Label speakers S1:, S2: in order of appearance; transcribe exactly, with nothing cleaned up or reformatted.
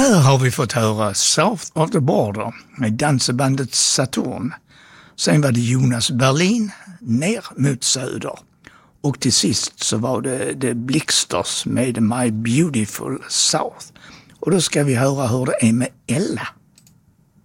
S1: Där har vi fått höra South of the Border med dansebandet Saturn. Sen var det Jonas Berlin, Ner mot söder. Och till sist så var det The Blixters med My Beautiful South. Och då ska vi höra hur det är med Ella.